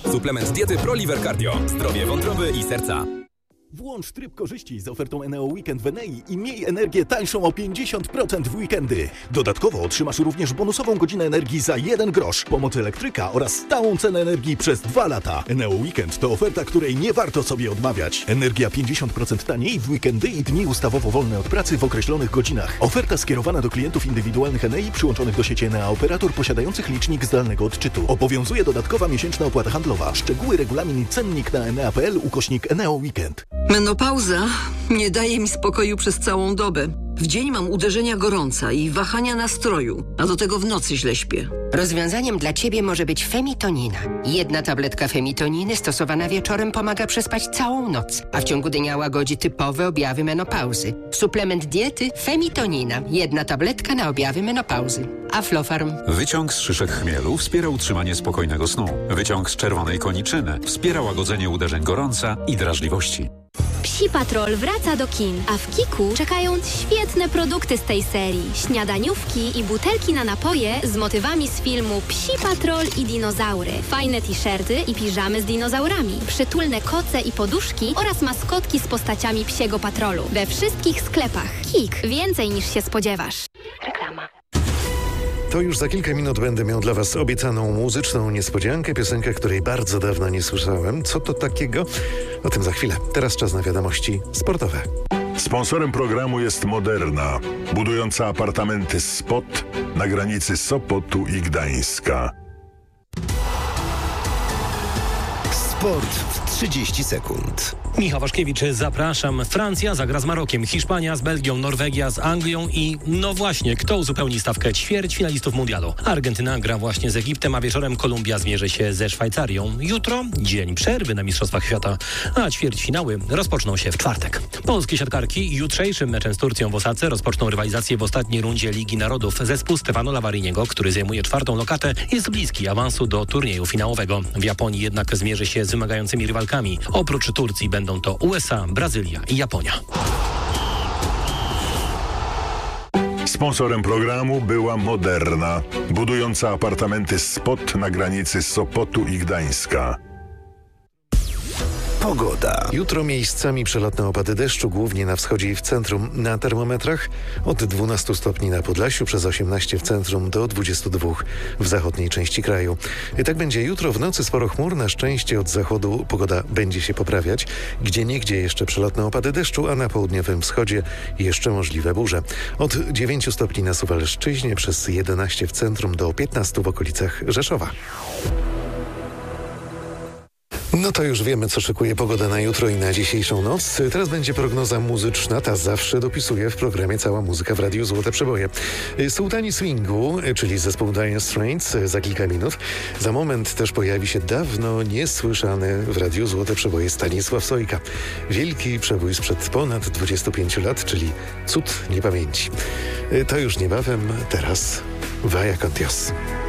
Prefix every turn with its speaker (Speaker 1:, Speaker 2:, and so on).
Speaker 1: Suplement diety ProLiver Cardio. Zdrowie wątroby i serca.
Speaker 2: Włącz tryb korzyści z ofertą Eneo Weekend w Enei i miej energię tańszą o 50% w weekendy. Dodatkowo otrzymasz również bonusową godzinę energii za 1 grosz, pomoc elektryka oraz stałą cenę energii przez 2 lata. Eneo Weekend to oferta, której nie warto sobie odmawiać. Energia 50% taniej w weekendy i dni ustawowo wolne od pracy w określonych godzinach. Oferta skierowana do klientów indywidualnych Enei przyłączonych do sieci Enea operator posiadających licznik zdalnego odczytu. Obowiązuje dodatkowa miesięczna opłata handlowa. Szczegóły, regulamin i cennik na enea.pl/Eneo Weekend.
Speaker 3: Menopauza nie daje mi spokoju przez całą dobę. W dzień mam uderzenia gorąca i wahania nastroju, a do tego w nocy źle śpię.
Speaker 4: Rozwiązaniem dla Ciebie może być Femitonina. 1 tabletka Femitoniny stosowana wieczorem pomaga przespać całą noc, a w ciągu dnia łagodzi typowe objawy menopauzy. Suplement diety Femitonina. 1 tabletka na objawy menopauzy. Aflofarm.
Speaker 5: Wyciąg z szyszek chmielu wspiera utrzymanie spokojnego snu. Wyciąg z czerwonej koniczyny wspiera łagodzenie uderzeń gorąca i drażliwości.
Speaker 6: Psi Patrol wraca do kin, a w Kiku czekają świetne produkty z tej serii. Śniadaniówki i butelki na napoje z motywami z filmu Psi Patrol i dinozaury. Fajne t-shirty i piżamy z dinozaurami. Przytulne koce i poduszki oraz maskotki z postaciami Psiego Patrolu. We wszystkich sklepach. Kik. Więcej niż się spodziewasz. Reklama.
Speaker 7: To już za kilka minut będę miał dla Was obiecaną muzyczną niespodziankę, piosenkę, której bardzo dawno nie słyszałem. Co to takiego? O tym za chwilę. Teraz czas na wiadomości sportowe.
Speaker 8: Sponsorem programu jest Moderna, budująca apartamenty Spot na granicy Sopotu i Gdańska.
Speaker 9: Sport w 30 sekund.
Speaker 10: Michał Waszkiewicz, zapraszam. Francja zagra z Marokiem, Hiszpania z Belgią, Norwegia z Anglią i no właśnie, kto uzupełni stawkę ćwierćfinalistów mundialu? Argentyna gra właśnie z Egiptem, a wieczorem Kolumbia zmierzy się ze Szwajcarią. Jutro dzień przerwy na Mistrzostwach Świata, a ćwierćfinały rozpoczną się w czwartek. Polskie siatkarki jutrzejszym meczem z Turcją w Osace rozpoczną rywalizację w ostatniej rundzie Ligi Narodów. Zespół Stefano Lavariniego, który zajmuje 4. lokatę, jest bliski awansu do turnieju finałowego. W Japonii jednak zmierzy się z wymagającymi rywalkami. Oprócz Turcji będą to USA, Brazylia i Japonia.
Speaker 8: Sponsorem programu była Moderna, budująca apartamenty Spot na granicy Sopotu i Gdańska.
Speaker 9: Pogoda.
Speaker 7: Jutro miejscami przelotne opady deszczu, głównie na wschodzie i w centrum. Na termometrach od 12 stopni na Podlasiu, przez 18 w centrum do 22 w zachodniej części kraju. I tak będzie jutro. W nocy sporo chmur, na szczęście od zachodu pogoda będzie się poprawiać. Gdzieniegdzie jeszcze przelotne opady deszczu, a na południowym wschodzie jeszcze możliwe burze. Od 9 stopni na Suwalszczyźnie, przez 11 w centrum do 15 w okolicach Rzeszowa. No to już wiemy, co szykuje pogoda na jutro i na dzisiejszą noc. Teraz będzie prognoza muzyczna. Ta zawsze dopisuje w programie Cała Muzyka w Radiu Złote Przeboje. Sułtani swingu, czyli zespół Dire Straits, za kilka minut. Za moment też pojawi się dawno niesłyszany w Radiu Złote Przeboje Stanisław Sojka. Wielki przebój sprzed ponad 25 lat, czyli Cud Niepamięci. To już niebawem, teraz Vaya con Dios.